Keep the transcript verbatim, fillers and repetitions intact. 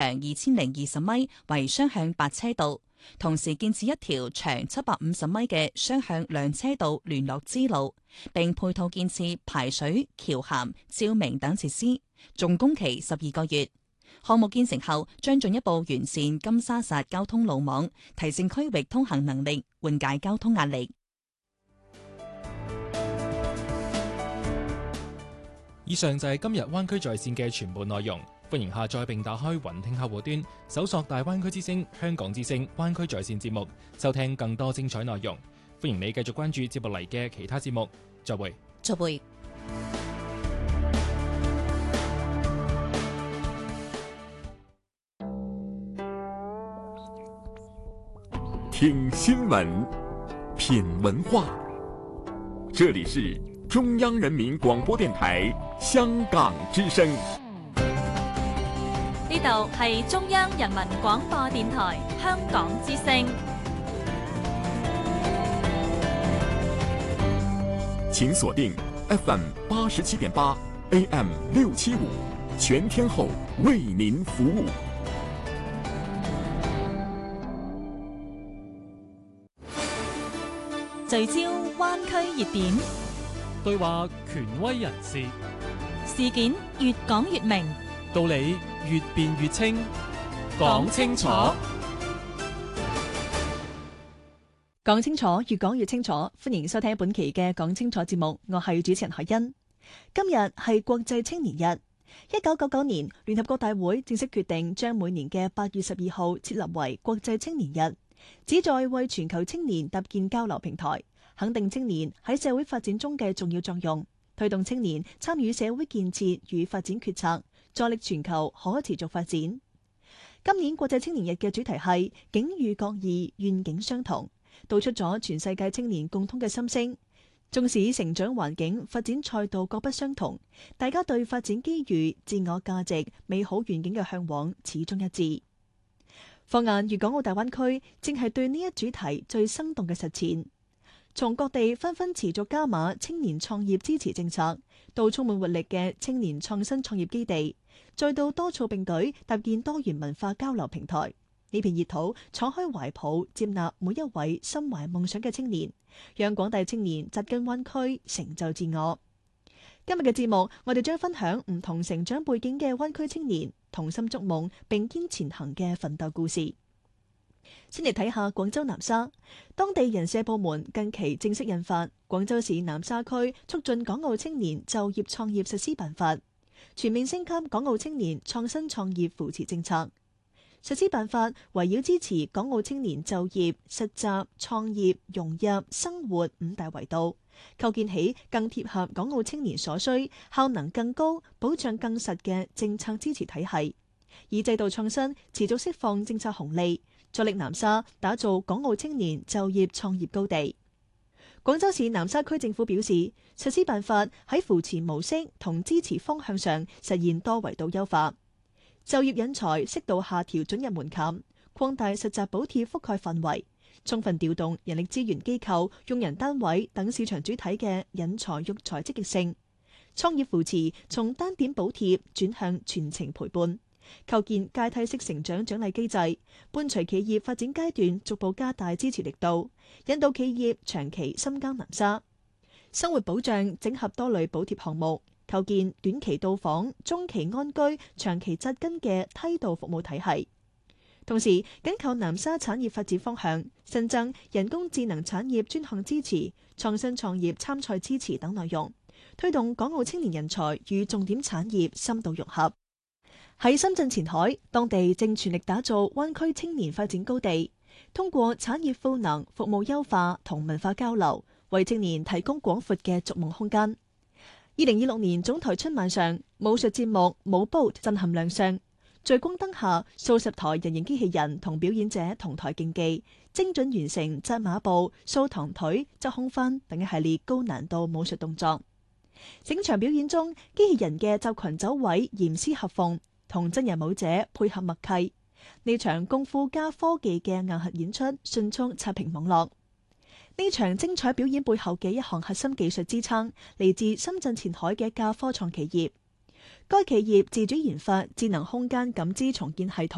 二千零二十米為雙向八車道，同時建設一條長七百五十米嘅雙向兩車道聯絡支路，並配套建設排水、橋涵、照明等設施，總工期十二個月。項目建成後，將進一步完善金沙薩交通路網，提升區域通行能力，緩解交通壓力。 以上就係今日灣區在線嘅全部內容，歡迎下載並打開雲聽客戶端，搜索大灣區之聲、香港之聲、灣區在線節目，收聽更多精彩內容。歡迎你繼續關注接落嚟嘅其他節目。再會。 再會。 聽新聞，品文化，這裡是中央人民廣播電台香港之聲。 呢度係中央人民廣播電台香港之聲。 請鎖定 F M 八十七點八 A M 六七五，全天候為您服務。 聚焦灣區熱點， 對話權威人士， 事件越講越明， 道理越辯越清，講清楚， 講清楚，越講越清楚。歡迎收聽本期嘅講清楚節目，我係主持人海欣。今日係國際青年日。一九九九年，聯合國大會正式決定將每年嘅八月十二號設立為國際青年日，旨在為全球青年搭建交流平台，肯定青年喺社會發展中嘅重要作用，推動青年參與社會建設與發展決策，助力全球可持續發展。今年國際青年日嘅主題係境遇各異，願景相同，道出咗全世界青年共通嘅心聲。縱使成長環境、發展賽道各不相同，大家對發展機遇、自我價值、美好願景嘅向往始終一致。放眼粵港澳大灣區，正係對呢一主題最生動嘅實踐。從各地紛紛持續加碼青年創業支持政策，到充滿活力嘅青年創新創業基地，再到多措並舉搭建多元文化交流平台，呢片熱土敞開懷抱，接納每一位心懷夢想嘅青年，讓廣大青年扎根灣區，成就自我。今日嘅節目，我哋將分享唔同成長背景嘅灣區青年同心築夢並肩前行嘅奮鬥故事。先嚟睇下廣州南沙，當地人社部門近期正式印發《廣州市南沙區促進港澳青年就業創業實施辦法》，全面升級港澳青年創新創業扶持政策。實施辦法圍繞支持港澳青年就業、實習、創業、融入、生活五大維度，構建起更貼合港澳青年所需、效能更高、保障更實嘅政策支持體系，以制度創新持續釋放政策紅利，助力南沙打造港澳青年就業創業高地。廣州市南沙區政府表示，實施辦法喺扶持模式同支持方向上實現多維度優化。就業引才適度下調准入門檻，擴大實習補貼覆蓋範圍，充分調動人力資源機構、用人單位等市場主體嘅引才育才積極性。創業扶持從單點補貼轉向全程陪伴，構建階梯式成長獎勵機制，伴隨企業發展階段逐步加大支持力度，引導企業長期深耕南沙。生活保障整合多類補貼項目，構建短期到訪、中期安居、長期扎根嘅梯度服務體系。同時，緊扣南沙產業發展方向，新增人工智能產業專項支持、創新創業參賽支持等內容，推動港澳青年人才與重點產業深度融合。喺深圳前海，當地正全力打造灣區青年發展高地，通過產業賦能、服務優化同文化交流，為青年提供廣闊嘅逐夢空間。二零二六年總台春晚上，武術節目舞 boat 震撼亮相，聚光燈下，數十台人形機器人同表演者同台競技，精準完成紮馬步、掃堂腿、側空翻等一系列高難度武術動作。整場表演中，機器人嘅集群走位嚴絲合縫，同真人舞者配合默契。呢場功夫加科技嘅硬核演出迅速刷屏網絡。呢場精彩表演背後嘅一項核心技術支撐嚟自深圳前海嘅一家科創企業。該企業自主研發智能空間感知重建系統。